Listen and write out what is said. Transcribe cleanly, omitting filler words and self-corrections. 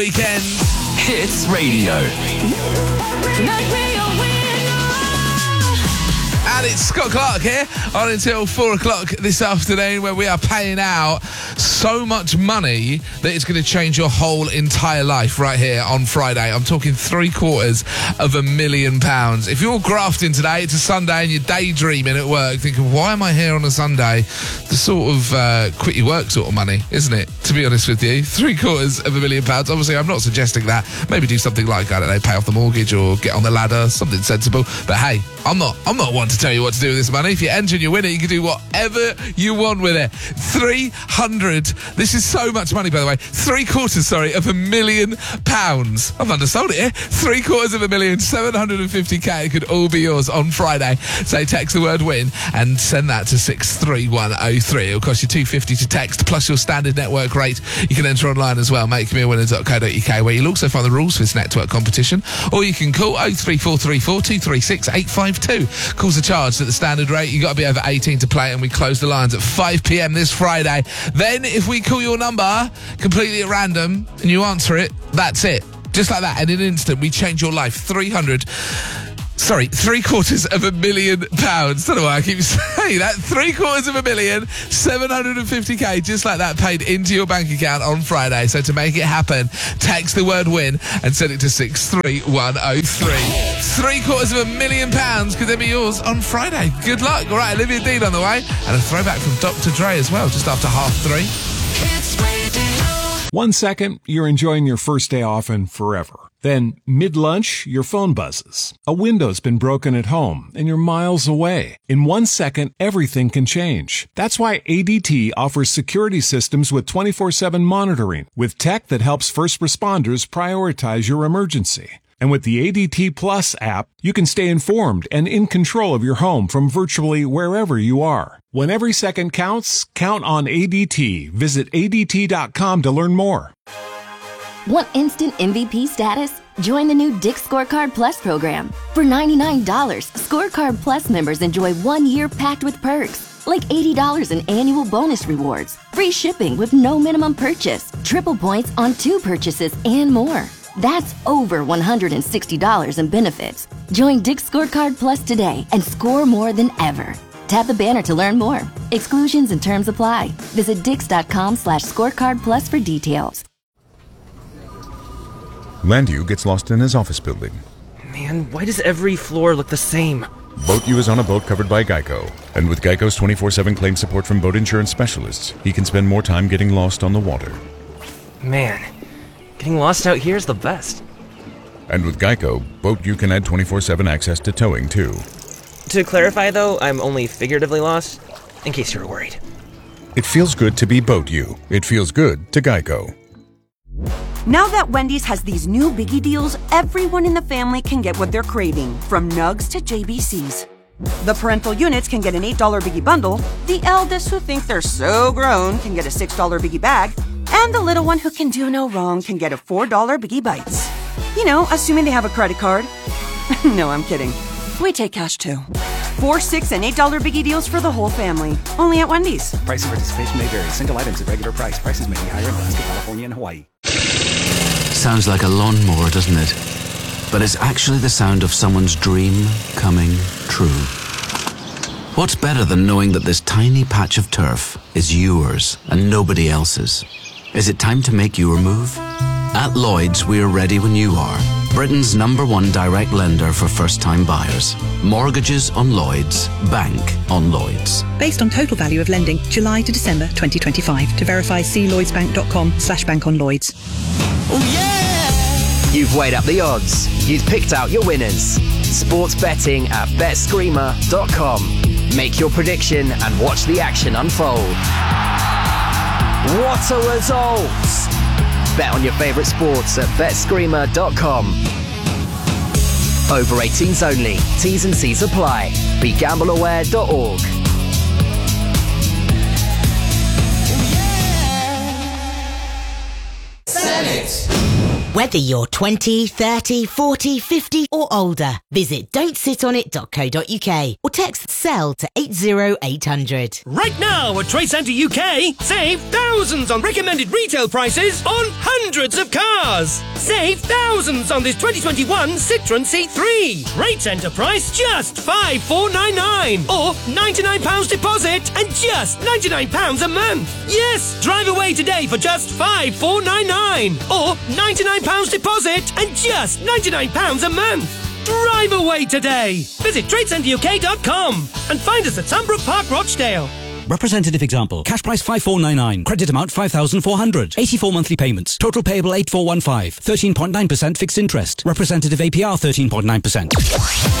Weekend. Hits Radio. And it's Scott Clark here on until 4 o'clock this afternoon, where we are paying out so much money that it's going to change your whole entire life right here on Friday. I'm talking £750,000. If you're grafting today, it's a Sunday and you're daydreaming at work thinking, why am I here on a Sunday? The sort of quit your work sort of money, isn't it? To be honest with you, £750,000. Obviously, I'm not suggesting that. Maybe do something like, I don't know, pay off the mortgage or get on the ladder, something sensible. But hey, I'm not one to tell you what to do with this money. If you enter and you win it, you can do whatever you want with it. 300. This is so much money, by the way. £750,000. I've undersold it here. £750,000, 750k could all be yours on Friday. So text the word win and send that to 63103. It'll cost you $2.50 to text plus your standard network rate. You can enter online as well, makemeawinner.co.uk, where you'll also find the rules for this network competition. Or you can call 03434 236 852. Calls are charged at the standard rate. You've got to be over 18 to play, and we close the lines at 5 p.m. this Friday. Then, if we call your number completely at random and you answer it, that's it. Just like that, in an instant, we change your life. £750,000. Don't know why I keep saying that. £750,000, 750k, just like that, paid into your bank account on Friday. So to make it happen, text the word win and send it to 63103. £750,000 could then be yours on Friday. Good luck. All right, Olivia Dean on the way, and a throwback from Dr. Dre as well, just after 3:30. 1 second, you're enjoying your first day off and forever. Then, mid-lunch, your phone buzzes. A window's been broken at home, and you're miles away. In 1 second, everything can change. That's why ADT offers security systems with 24/7 monitoring, with tech that helps first responders prioritize your emergency. And with the ADT Plus app, you can stay informed and in control of your home from virtually wherever you are. When every second counts, count on ADT. Visit ADT.com to learn more. Want instant MVP status? Join the new Dick's Scorecard Plus program. For $99, Scorecard Plus members enjoy 1 year packed with perks, like $80 in annual bonus rewards, free shipping with no minimum purchase, triple points on 2 purchases, and more. That's over $160 in benefits. Join Dick's Scorecard Plus today and score more than ever. Tap the banner to learn more. Exclusions and terms apply. Visit dix.com/scorecard plus for details. Landu gets lost in his office building. Man, why does every floor look the same? BoatU is on a boat covered by Geico. And with Geico's 24/7 claim support from boat insurance specialists, he can spend more time getting lost on the water. Man, getting lost out here is the best. And with Geico, BoatU can add 24/7 access to towing, too. To clarify, though, I'm only figuratively lost, in case you were worried. It feels good to be BoatU. It feels good to Geico. Now that Wendy's has these new biggie deals, everyone in the family can get what they're craving, from nugs to JBCs. The parental units can get an $8 biggie bundle, the eldest who think they're so grown can get a $6 biggie bag, and the little one who can do no wrong can get a $4 biggie bites. You know, assuming they have a credit card. No, I'm kidding. We take cash too. 4, 6, and $8 biggie deals for the whole family. Only at Wendy's. Price and participation may vary. Single items at regular price. Prices may be higher in Alaska, California, and Hawaii. Sounds like a lawnmower, doesn't it? But it's actually the sound of someone's dream coming true. What's better than knowing that this tiny patch of turf is yours and nobody else's? Is it time to make your move? At Lloyds, we're ready when you are. Britain's #1 direct lender for first-time buyers. Mortgages on Lloyds. Bank on Lloyds. Based on total value of lending, July to December 2025. To verify, see lloydsbank.com/bankonloyds. Oh yeah! You've weighed up the odds. You've picked out your winners. Sports betting at betscreamer.com. Make your prediction and watch the action unfold. What a result! Bet on your favourite sports at betscreamer.com. Over 18s only. T's and C's apply. BeGambleAware.org. Senate. Whether you're 20, 30, 40, 50 or older, visit don'tsitonit.co.uk or text SELL to 80800. Right now at Trade Centre UK, save thousands on recommended retail prices on hundreds of cars. Save thousands on this 2021 Citroën C3. Trade Centre price just £5,499 or £99 deposit and just £99 a month. Yes, drive away today for just £5,499 or £99 deposit and just £99 a month. Drive away today. Visit TradeCenterUK.com and find us at Sunbrook Park, Rochdale. Representative example. Cash price 5499. Credit amount 5,400. 84 monthly payments. Total payable 8415. 13.9% fixed interest. Representative APR 13.9%.